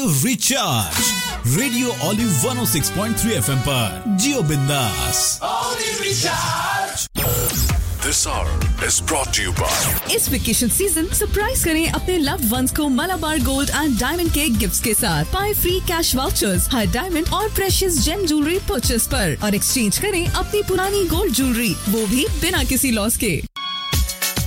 Recharge radio olive 106.3 FM पर जियो बिंदास। This hour is brought to you by इस vacation season surprise करें अपने लव्ड वंस को मलाबार गोल्ड एंड डायमंड के गिफ्ट्स के साथ। पाएं फ्री कैश वाउचर्स हर डायमंड और प्रेशियस जेम ज्वेलरी परचेस पर और एक्सचेंज करें अपनी पुरानी गोल्ड ज्वेलरी, वो भी बिना किसी लॉस के।